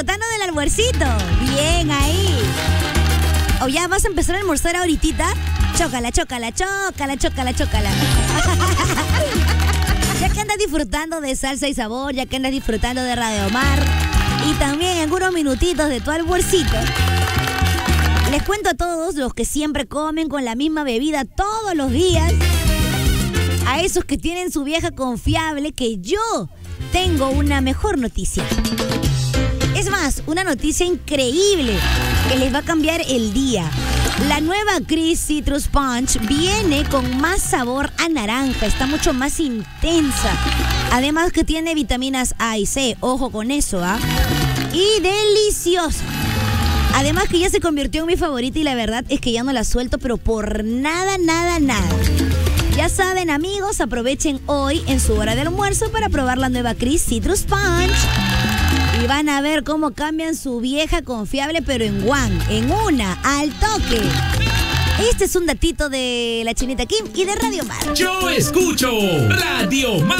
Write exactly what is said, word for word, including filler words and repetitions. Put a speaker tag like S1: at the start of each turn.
S1: disfrutando del almuercito. Bien ahí. O ya vas a empezar a almorzar ahorita. Chócala, chócala, chócala, chócala, chócala. Ya que andas disfrutando de Salsa y Sabor, ya que andas disfrutando de Radio Mar y también en unos minutitos de tu almuercito, les cuento a todos los que siempre comen con la misma bebida todos los días, a esos que tienen su vieja confiable, que yo tengo una mejor noticia. Es más, una noticia increíble que les va a cambiar el día. La nueva Cris Citrus Punch viene con más sabor a naranja, está mucho más intensa. Además que tiene vitaminas A y C, ojo con eso, ¿ah? Y deliciosa. Además que ya se convirtió en mi favorita y la verdad es que ya no la suelto, pero por nada, nada, nada. Ya saben, amigos, aprovechen hoy en su hora de almuerzo para probar la nueva Cris Citrus Punch. Y van a ver cómo cambian su vieja confiable, pero en one, en una, al toque. Este es un datito de la Chinita Kim y de Radio Mar.
S2: Yo escucho Radio Mar.